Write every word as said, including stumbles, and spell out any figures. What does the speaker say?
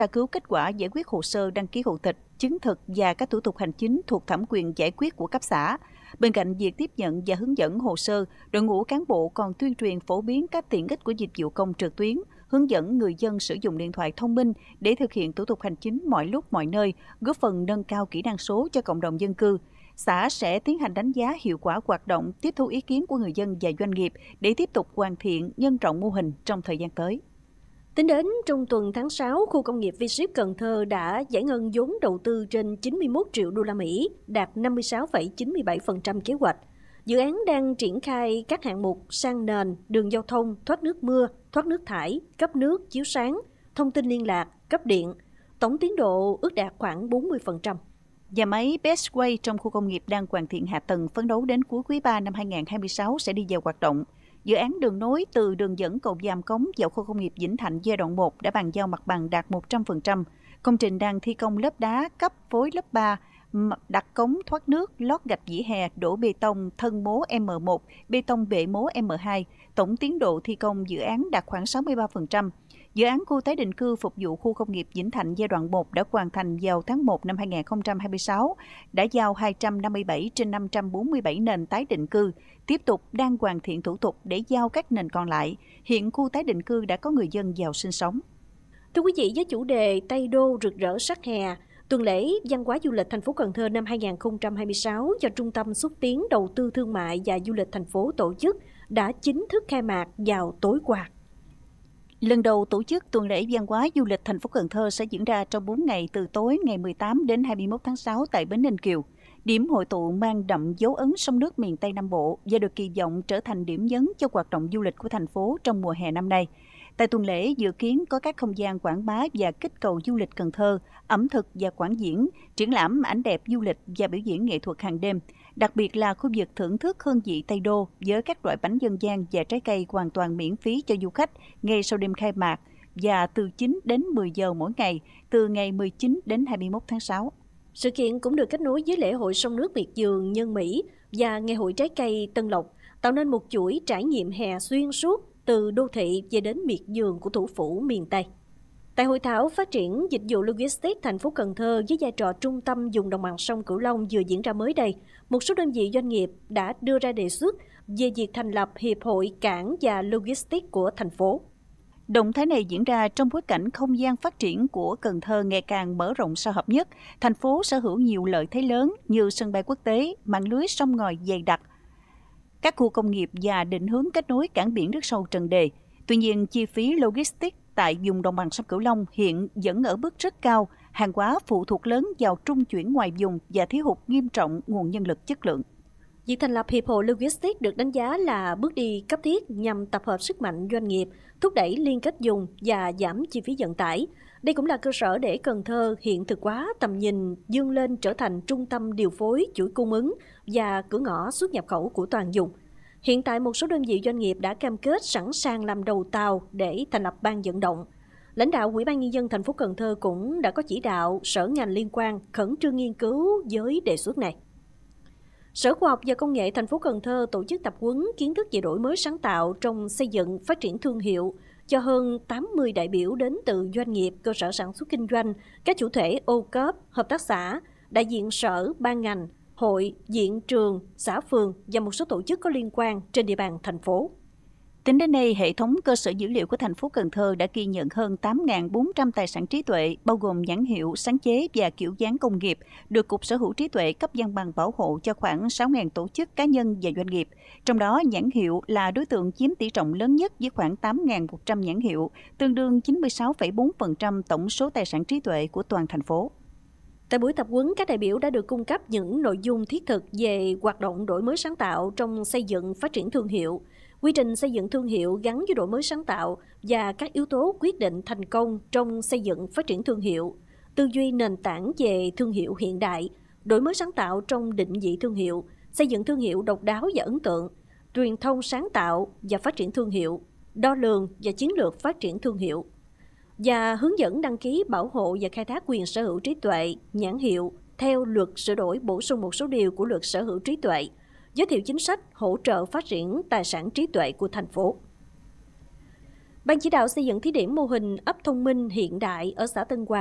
tra cứu kết quả giải quyết hồ sơ đăng ký hộ tịch, chứng thực và các thủ tục hành chính thuộc thẩm quyền giải quyết của cấp xã. Bên cạnh việc tiếp nhận và hướng dẫn hồ sơ, đội ngũ cán bộ còn tuyên truyền phổ biến các tiện ích của dịch vụ công trực tuyến, hướng dẫn người dân sử dụng điện thoại thông minh để thực hiện thủ tục hành chính mọi lúc mọi nơi, góp phần nâng cao kỹ năng số cho cộng đồng dân cư. Xã sẽ tiến hành đánh giá hiệu quả hoạt động, tiếp thu ý kiến của người dân và doanh nghiệp để tiếp tục hoàn thiện, nhân rộng mô hình trong thời gian tới. Tính đến trung tuần tháng sáu, khu công nghiệp V-Ship Cần Thơ đã giải ngân vốn đầu tư trên chín mươi mốt triệu đô la Mỹ, đạt năm mươi sáu phẩy chín mươi bảy phần trăm kế hoạch. Dự án đang triển khai các hạng mục san nền, đường giao thông, thoát nước mưa, thoát nước thải, cấp nước, chiếu sáng, thông tin liên lạc, cấp điện. Tổng tiến độ ước đạt khoảng bốn mươi phần trăm. Nhà máy Bestway trong khu công nghiệp đang hoàn thiện hạ tầng, phấn đấu đến cuối quý ba năm hai nghìn không trăm hai mươi sáu sẽ đi vào hoạt động. Dự án đường nối từ đường dẫn cầu Giàm Cống vào khu công nghiệp Vĩnh Thạnh giai đoạn một đã bàn giao mặt bằng đạt một trăm phần trăm. Công trình đang thi công lớp đá cấp phối lớp ba, đặt cống thoát nước, lót gạch vỉa hè, đổ bê tông thân mố M một, bê tông bệ mố M hai. Tổng tiến độ thi công dự án đạt khoảng sáu mươi ba phần trăm. Dự án khu tái định cư phục vụ khu công nghiệp Vĩnh Thạnh giai đoạn một đã hoàn thành vào tháng một năm hai nghìn không trăm hai mươi sáu, đã giao hai trăm năm mươi bảy trên năm trăm bốn mươi bảy nền tái định cư, tiếp tục đang hoàn thiện thủ tục để giao các nền còn lại. Hiện khu tái định cư đã có người dân vào sinh sống. Thưa quý vị, với chủ đề Tây Đô rực rỡ sắc hè, tuần lễ văn hóa du lịch thành phố Cần Thơ năm hai nghìn không trăm hai mươi sáu do Trung tâm xúc tiến đầu tư thương mại và du lịch thành phố tổ chức đã chính thức khai mạc vào tối qua. Lần đầu tổ chức tuần lễ văn hóa du lịch thành phố Cần Thơ sẽ diễn ra trong bốn ngày từ tối ngày mười tám đến hai mươi mốt tháng sáu tại Bến Ninh Kiều. Điểm hội tụ mang đậm dấu ấn sông nước miền Tây Nam Bộ và được kỳ vọng trở thành điểm nhấn cho hoạt động du lịch của thành phố trong mùa hè năm nay. Tại tuần lễ dự kiến có các không gian quảng bá và kích cầu du lịch Cần Thơ, ẩm thực và quảng diễn, triển lãm ảnh đẹp du lịch và biểu diễn nghệ thuật hàng đêm. Đặc biệt là khu vực thưởng thức hương vị Tây Đô với các loại bánh dân gian và trái cây hoàn toàn miễn phí cho du khách ngay sau đêm khai mạc và từ chín đến mười giờ mỗi ngày, từ ngày mười chín đến hai mươi mốt tháng sáu. Sự kiện cũng được kết nối với lễ hội sông nước Miệt Vườn Nhân Mỹ và ngày hội trái cây Tân Lộc, tạo nên một chuỗi trải nghiệm hè xuyên suốt từ đô thị về đến miệt vườn của thủ phủ miền Tây. Tại hội thảo phát triển dịch vụ logistics thành phố Cần Thơ với vai trò trung tâm vùng đồng bằng sông Cửu Long vừa diễn ra mới đây, một số đơn vị doanh nghiệp đã đưa ra đề xuất về việc thành lập Hiệp hội Cảng và Logistics của thành phố. Động thái này diễn ra trong bối cảnh không gian phát triển của Cần Thơ ngày càng mở rộng sao hợp nhất. Thành phố sở hữu nhiều lợi thế lớn như sân bay quốc tế, mạng lưới sông ngòi dày đặc, các khu công nghiệp và định hướng kết nối cảng biển nước sâu Trần Đề. Tuy nhiên, chi phí logistics tại vùng đồng bằng sông Cửu Long hiện vẫn ở mức rất cao, hàng hóa phụ thuộc lớn vào trung chuyển ngoài vùng và thiếu hụt nghiêm trọng nguồn nhân lực chất lượng. Việc thành lập Hiệp hội Logistics được đánh giá là bước đi cấp thiết nhằm tập hợp sức mạnh doanh nghiệp, thúc đẩy liên kết vùng và giảm chi phí vận tải. Đây cũng là cơ sở để Cần Thơ hiện thực hóa tầm nhìn vươn lên trở thành trung tâm điều phối chuỗi cung ứng và cửa ngõ xuất nhập khẩu của toàn vùng. Hiện tại một số đơn vị doanh nghiệp đã cam kết sẵn sàng làm đầu tàu để thành lập ban vận động. Lãnh đạo Ủy ban Nhân dân thành phố Cần Thơ cũng đã có chỉ đạo sở ngành liên quan khẩn trương nghiên cứu với đề xuất này. Sở Khoa học và Công nghệ thành phố Cần Thơ tổ chức tập huấn kiến thức về đổi mới sáng tạo trong xây dựng, phát triển thương hiệu cho hơn tám mươi đại biểu đến từ doanh nghiệp, cơ sở sản xuất kinh doanh, các chủ thể ô cốp, hợp tác xã, đại diện sở, ban ngành, hội, viện trường, xã phường và một số tổ chức có liên quan trên địa bàn thành phố. Tính đến nay, hệ thống cơ sở dữ liệu của thành phố Cần Thơ đã ghi nhận hơn tám nghìn bốn trăm tài sản trí tuệ, bao gồm nhãn hiệu, sáng chế và kiểu dáng công nghiệp, được Cục Sở hữu trí tuệ cấp văn bằng bảo hộ cho khoảng sáu nghìn tổ chức cá nhân và doanh nghiệp. Trong đó, nhãn hiệu là đối tượng chiếm tỷ trọng lớn nhất với khoảng tám nghìn một trăm nhãn hiệu, tương đương chín mươi sáu phẩy bốn phần trăm tổng số tài sản trí tuệ của toàn thành phố. Tại buổi tập huấn, các đại biểu đã được cung cấp những nội dung thiết thực về hoạt động đổi mới sáng tạo trong xây dựng phát triển thương hiệu, quy trình xây dựng thương hiệu gắn với đổi mới sáng tạo và các yếu tố quyết định thành công trong xây dựng phát triển thương hiệu, tư duy nền tảng về thương hiệu hiện đại, đổi mới sáng tạo trong định vị thương hiệu, xây dựng thương hiệu độc đáo và ấn tượng, truyền thông sáng tạo và phát triển thương hiệu, đo lường và chiến lược phát triển thương hiệu, và hướng dẫn đăng ký bảo hộ và khai thác quyền sở hữu trí tuệ, nhãn hiệu theo luật sửa đổi bổ sung một số điều của luật sở hữu trí tuệ, giới thiệu chính sách hỗ trợ phát triển tài sản trí tuệ của thành phố. Ban chỉ đạo xây dựng thí điểm mô hình ấp thông minh hiện đại ở xã Tân Hòa